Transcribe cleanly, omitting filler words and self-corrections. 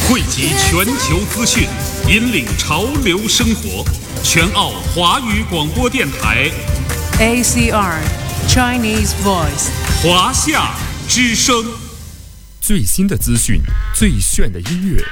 汇集全球资讯，引领潮流生活。全澳华语广播电台 ACR Chinese Voice 华夏之声， 最新的资讯，最炫的音乐，